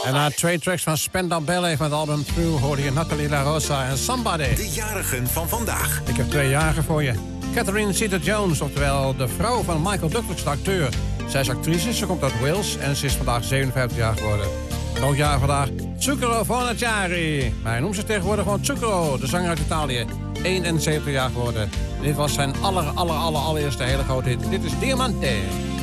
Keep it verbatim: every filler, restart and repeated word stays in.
En na twee tracks van Spandau Ballet van het album Through hoorde je Natalie La Rosa en Somebody. De jarigen van vandaag. Ik heb twee jarigen voor je. Catherine Zeta-Jones, oftewel de vrouw van Michael Douglas, de acteur. Zij is actrice, ze komt uit Wales en ze is vandaag zevenenvijftig jaar geworden. En ook jaar vandaag Zucchero Fornaciari. Maar hij noemt ze tegenwoordig gewoon Zucchero, de zanger uit Italië. eenenzeventig jaar geworden. Dit was zijn aller, aller, aller, allereerste hele grote hit. Dit is Diamante.